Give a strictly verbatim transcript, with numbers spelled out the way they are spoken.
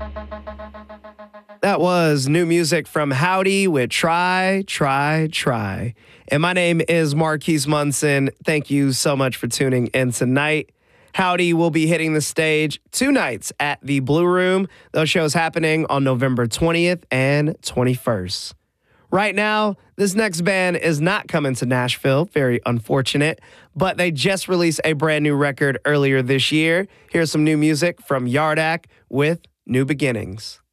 That was new music from Howdy with Try, Try, Try. And my name is Marquise Munson. Thank you so much for tuning in tonight. Howdy will be hitting the stage two nights at the Blue Room. Those shows happening on November twentieth and twenty-first. Right now, this next band is not coming to Nashville. Very unfortunate. But they just released a brand new record earlier this year. Here's some new music from Yardak with New Beginnings.